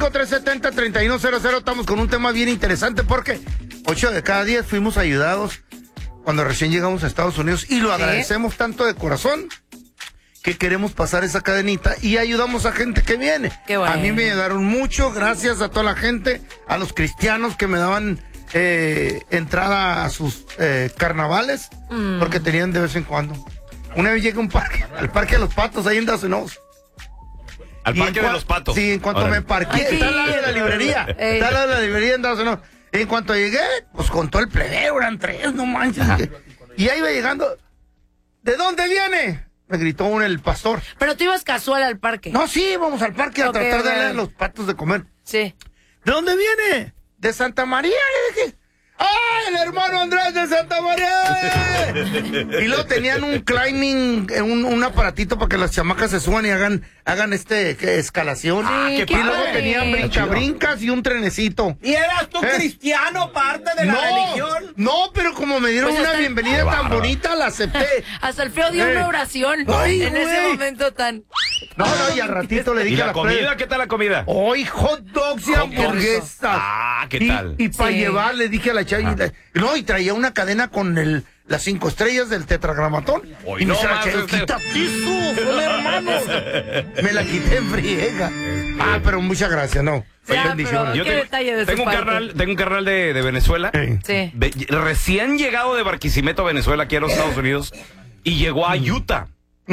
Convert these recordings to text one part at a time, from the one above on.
370-3100, estamos con un tema bien interesante porque 8 de cada 10 fuimos ayudados cuando recién llegamos a Estados Unidos y lo agradecemos tanto de corazón que queremos pasar esa cadenita y ayudamos a gente que viene. Qué bueno. A mí me ayudaron mucho, gracias a toda la gente, a los cristianos que me daban entrada a sus carnavales, porque tenían de vez en cuando. Una vez llegué a un parque, al Parque de los Patos, ahí en Dawson. Al Parque de los Patos. Sí, en cuanto me parqué, está al lado de la librería. Está al lado de la librería en Dawson. En cuanto llegué, pues con todo el plebeo, eran 3, no manches. Y ahí iba llegando. ¿De dónde viene? Me gritó el pastor. Pero tú ibas casual al parque. No, sí, vamos al parque a tratar de darle a los patos de comer. Sí. ¿De dónde viene? De Santa María, le dije. ¡Ah, el hermano Andrés de Santa María! Y luego tenían un climbing, un aparatito para que las chamacas se suban y hagan escalación. Sí, Y luego tenían brincas y un trenecito. ¿Y eras tú cristiano, parte de la religión? No, pero como me dieron Pues una hasta bienvenida tan bonita, la acepté. Hasta el feo dio una oración Ay, en ese güey. momento tan... No, y al ratito le ¿Y dije a la la comida? ¿Qué tal la comida? Hoy hot dogs y hamburguesas. Ah, ¿qué tal? Y para Sí. llevar, le dije a la chava. No, y traía una cadena con las 5 estrellas del tetragramatón. Hoy Y me no dice la más, chava, quítate eso, son hermanos. Me la quité en friega. Pero muchas gracias, no. Ya, Bendiciones. pero qué detalle de su tengo un parte. carnal de Venezuela. Sí. Recién llegado de Barquisimeto, Venezuela, aquí a los Estados Unidos, y llegó a Utah.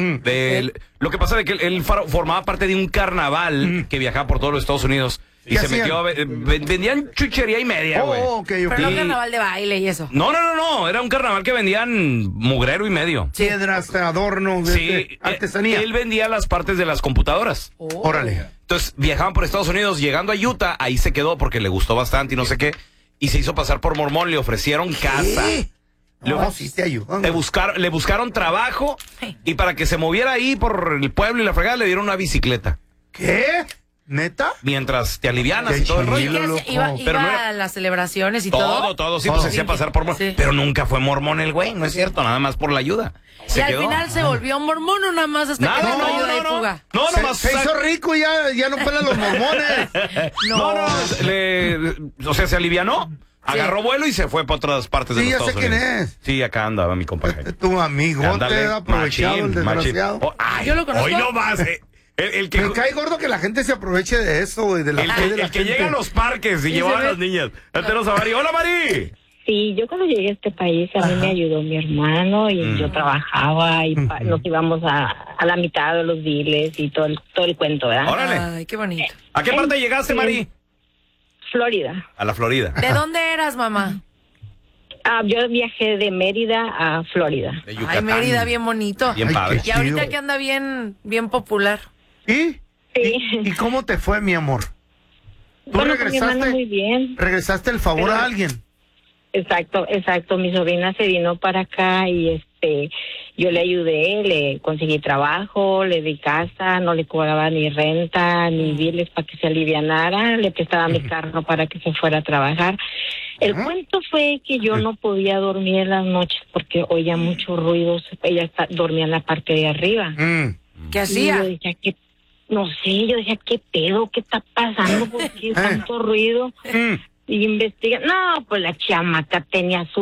Lo que pasa es que él formaba parte de un carnaval que viajaba por todos los Estados Unidos y se metió vendían chuchería y media, güey. Pero no carnaval de baile y eso. No, era un carnaval que vendían mugrero y medio. Piedras, adornos, Sí, artesanía. él vendía las partes de las computadoras. Órale. Entonces viajaban por Estados Unidos, llegando a Utah, ahí se quedó porque le gustó bastante y no sé qué, y se hizo pasar por mormón, le ofrecieron casa. No, sí te ayudan. Le buscaron trabajo y para que se moviera ahí por el pueblo y la fregada le dieron una bicicleta. ¿Qué? ¿Neta? Mientras te alivianas Qué y todo el rollo. chido, loco. Iba Pero no era- a las celebraciones y todo. Todo, sí, pues se hacía pasar por mormón. Sí. Pero nunca fue mormón el güey, no es cierto, nada más por la ayuda. Y al final se volvió mormón o nada más hasta que no ayuda y fuga. No, nomás Se hizo rico y ya no pelan los mormones. O sea, se alivianó, agarró vuelo y se fue para otras partes de Sí, los ya Estados sé quién Unidos. es. Sí, acá andaba mi compadre. Tu amigo te ha aprovechado el desgraciado. Yo lo conozco. Hoy no más. El que, Me cae gordo que la gente se aproveche de eso, güey, de la fe de la el que gente. llega a los parques y lleva a las niñas. Tenemos a Mari. ¡Hola, Mari! Sí, yo cuando llegué a este país a mí me ayudó mi hermano y yo trabajaba y nos íbamos a la mitad de los biles y todo el cuento, ¿verdad? Órale. Ay, qué bonito. ¿A qué parte llegaste, Mari? Florida. A la Florida. ¿De dónde eras, mamá? Yo viajé de Mérida a Florida. De Ay, Yucatán. Mérida, bien bonito. Bien Ay, padre. qué Y ahorita chido. que anda bien popular. ¿Y? Sí. ¿Y cómo te fue, mi amor? ¿Tú Bueno, con mi hermano muy bien. regresaste el favor a alguien? Exacto. Mi sobrina se vino para acá y yo le ayudé, le conseguí trabajo, le di casa, no le cobraba ni renta ni biles para que se alivianara, le prestaba mi carro para que se fuera a trabajar. El cuento fue que yo no podía dormir en las noches porque oía muchos ruidos. Ella dormía en la parte de arriba. ¿Qué Y hacía? yo decía, no sé, ¿qué pedo? ¿Qué está pasando? ¿Por qué tanto ruido? Y investiga. No, pues la chamaca tenía su